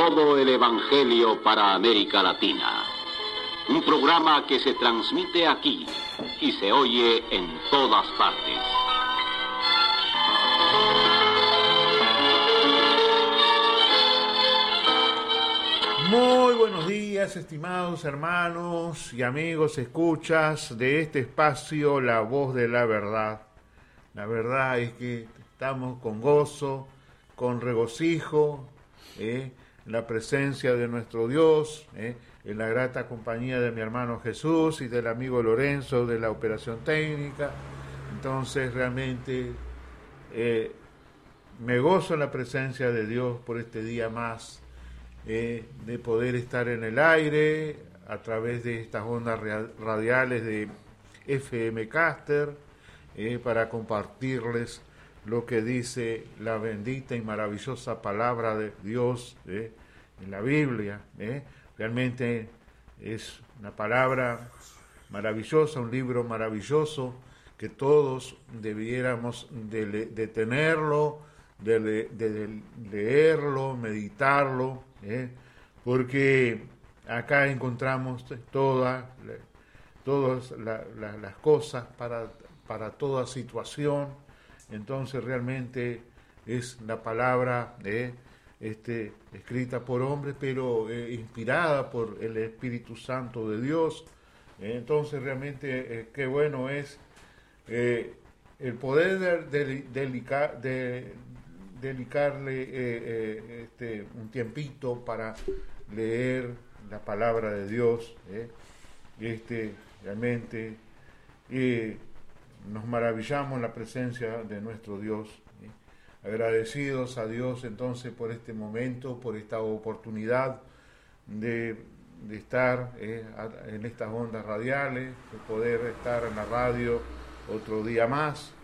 Todo el Evangelio para América Latina. Un programa que se transmite aquí y se oye en todas partes. Muy buenos días, estimados hermanos y amigos, escuchas de este espacio, La Voz de la Verdad. La verdad es que estamos con gozo, con regocijo, en la presencia de nuestro Dios, en la grata compañía de mi hermano Jesús y del amigo Lorenzo de la operación técnica. Entonces realmente me gozo en la presencia de Dios por este día más, de poder estar en el aire a través de estas ondas radiales de FM Caster, para compartirles lo que dice la bendita y maravillosa palabra de Dios en la Biblia. Realmente es una palabra maravillosa, un libro maravilloso que todos debiéramos de tenerlo, de leerlo, meditarlo, porque acá encontramos todas las cosas para toda situación. Entonces realmente es la palabra escrita por hombres, pero inspirada por el Espíritu Santo de Dios. Entonces realmente qué bueno es el poder dedicarle un tiempito para leer la palabra de Dios. Realmente nos maravillamos en la presencia de nuestro Dios. Agradecidos a Dios entonces por este momento, por esta oportunidad de estar en estas ondas radiales, de poder estar en la radio otro día más,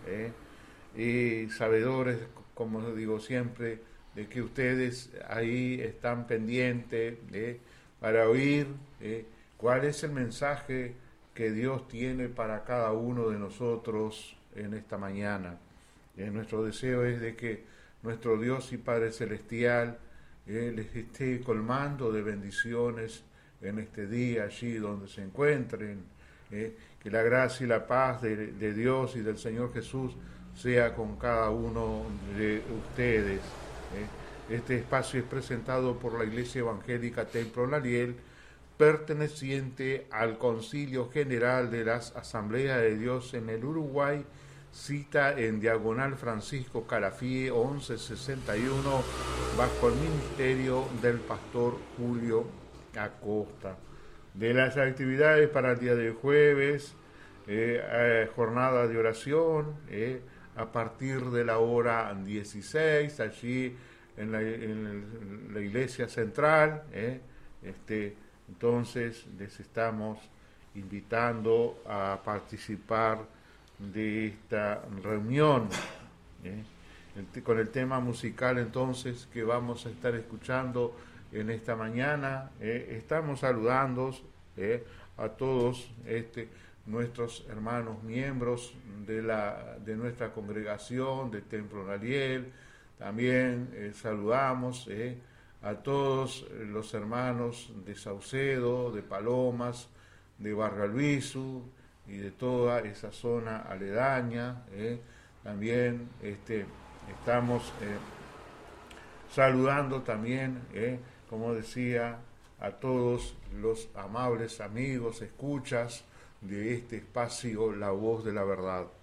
y sabedores, como digo siempre, de que ustedes ahí están pendientes para oír cuál es el mensaje que Dios tiene para cada uno de nosotros en esta mañana. Nuestro deseo es de que nuestro Dios y Padre Celestial les esté colmando de bendiciones en este día, allí donde se encuentren. Que la gracia y la paz de Dios y del Señor Jesús sea con cada uno de ustedes. Este espacio es presentado por la Iglesia Evangélica Templo Nariel, perteneciente al Concilio General de las Asambleas de Dios en el Uruguay, cita en Diagonal Francisco Calafie 1161, bajo el ministerio del pastor Julio Acosta. De las actividades para el día de jueves, jornada de oración, a partir de la hora 16, allí en la iglesia central. Entonces les estamos invitando a participar de esta reunión, con el tema musical entonces que vamos a estar escuchando en esta mañana. Estamos saludando a todos nuestros hermanos miembros de nuestra congregación de Templo Nariel. También saludamos a todos los hermanos de Saucedo, de Palomas, de Barrio Albizu y de toda esa zona aledaña. También estamos saludando también, como decía, a todos los amables amigos, escuchas de este espacio, La Voz de la Verdad.